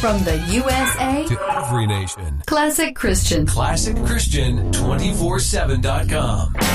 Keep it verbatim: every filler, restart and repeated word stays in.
From the U S A to every nation. Classic Christian. Classic Christian two four seven dot com.